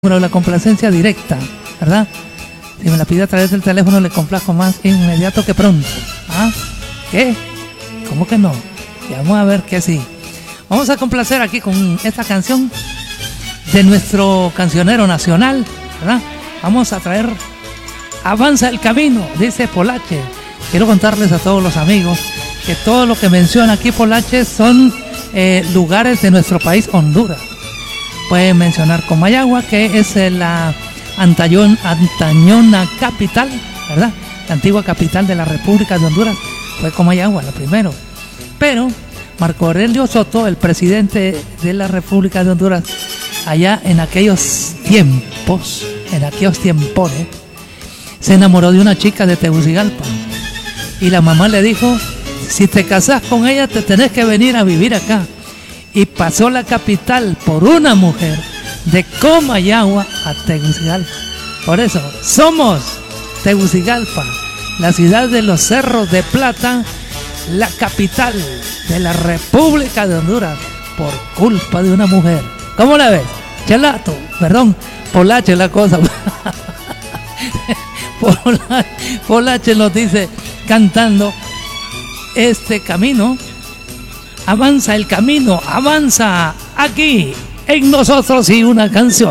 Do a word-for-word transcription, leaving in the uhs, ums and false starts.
Bueno, la complacencia directa, ¿verdad? Si me la pide a través del teléfono, le complazco más inmediato que pronto. ¿Ah? ¿Qué? ¿Cómo que no? Y vamos a ver que sí. Vamos a complacer aquí con esta canción de nuestro cancionero nacional, ¿verdad? Vamos a traer Avanza el Camino, dice Polache. Quiero contarles a todos los amigos que todo lo que menciona aquí Polache son eh, lugares de nuestro país, Honduras. Pueden mencionar Comayagua, que es la Antallón, antañona capital, ¿verdad? La antigua capital de la República de Honduras fue Comayagua, lo primero. Pero Marco Aurelio Soto, el presidente de la República de Honduras, allá en aquellos tiempos, en aquellos tiempones, se enamoró de una chica de Tegucigalpa. Y la mamá le dijo, si te casas con ella, te tenés que venir a vivir acá. Y pasó la capital por una mujer de Comayagua a Tegucigalpa. Por eso, somos Tegucigalpa, la ciudad de los cerros de plata, la capital de la República de Honduras, por culpa de una mujer. ¿Cómo la ves? Chelato, perdón, Polache la cosa. Polache nos dice, cantando, este camino, avanza el camino, avanza aquí en nosotros y una canción.